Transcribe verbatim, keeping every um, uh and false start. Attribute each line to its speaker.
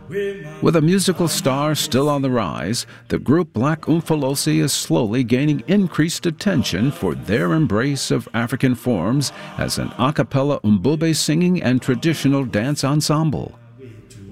Speaker 1: With a musical star still on the rise, the group Black Umfolosi is slowly gaining increased attention for their embrace of African forms as an a cappella umbube singing and traditional dance ensemble.